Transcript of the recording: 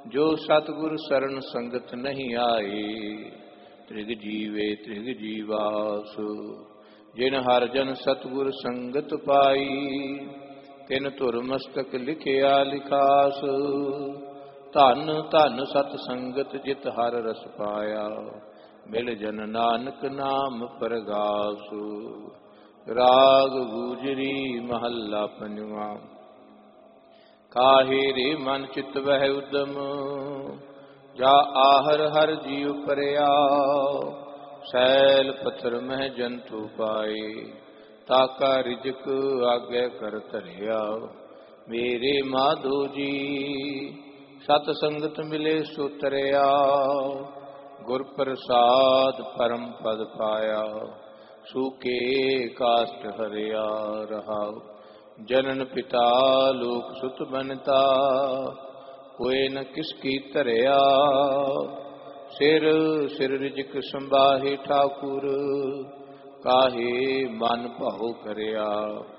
ਜੋ ਸਤਿਗੁਰ ਸਰਣ ਸੰਗਤ ਨਹੀਂ ਆਏ, ਤ੍ਰਿਗ ਜੀਵੇ ਤ੍ਰਿਗ ਜੀਵਾਸ। ਜਿਨ ਹਰ ਜਨ ਸਤਿਗੁਰ ਸੰਗਤ ਪਾਈ, ਤਿਨ ਧੁਰ ਮਸਤਕ ਲਿਖਿਆ ਲਿਖਾਸ। ਧਨ ਧਨ ਸਤ ਸੰਗਤ ਜਿਤ ਹਰ ਰਸ ਪਾਇਆ, ਮਿਲ ਜਨ ਨਾਨਕ ਨਾਮ ਪਰਗਾਸ। ਰਾਗ ਗੂਜਰੀ ਮਹੱਲਾ ਪੰਜਵਾਂ। ਕਾਹੇ ਰੇ ਮਨ ਚਿਤ ਵਹਿ ਉਦਮ, ਜਾ ਆਹਰ ਹਰ ਜੀਉ ਪਰਿਆ। ਸੈਲ ਪੱਥਰ ਮਹਿ ਜੰਤੂ ਪਾਏ, ਤਾਕਾ ਰਿਜਕ ਆਗੇ ਕਰ ਧਰਿਆ। ਮੇਰੇ ਮਾਧੋ ਜੀ ਸਤ ਸੰਗਤ ਮਿਲੇ ਸੋ ਤਰਿਆ, ਗੁਰ ਪ੍ਰਸਾਦ ਪਰਮ ਪਦ ਪਾਇਆ। ਸੂਕੇ ਕਾਸ਼ਟ ਹਰਿਆ ਰਹਾਉ, ਜਨਨ ਪਿਤਾ ਲੋਕ ਸੁਤ ਬਨਤਾ। ਹੋਏ ਨ ਕਿਸ ਕੀ ਧਰਿਆ, ਸਿਰ ਸਿਰ ਰਿਜਕ ਸੰਭਾਹੇ ਠਾਕੁਰ। ਕਾਹੇ ਮਨ ਭਾਉ ਕਰਿਆ,